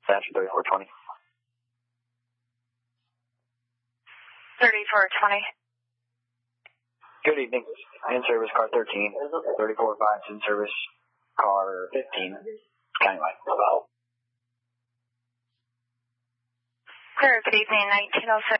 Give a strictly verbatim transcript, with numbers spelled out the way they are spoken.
Dispatcher thirty-four twenty. thirty-four twenty. Good evening. In service car thirteen. thirty-four five in service car fifteen. Countywide. Clear, good evening, nineteen oh six.